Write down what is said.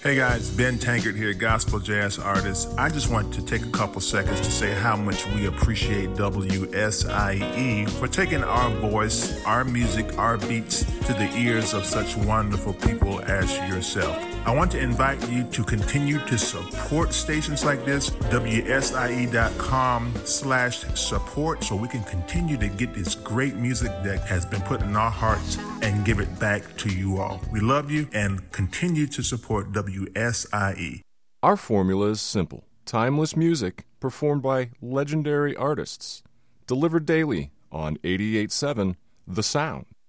Hey guys, Ben Tankard here, gospel jazz artist. I just want to take a couple seconds to say how much we appreciate WSIE for taking our voice, our music, our beats to the ears of such wonderful people as yourself. I want to invite you to continue to support stations like this, WSIE.com/support, so we can continue to get this great music that has been put in our hearts and give it back to you all. We love you and continue to support WSIE. Our formula is simple. Timeless music performed by legendary artists. Delivered daily on 88.7 The Sound.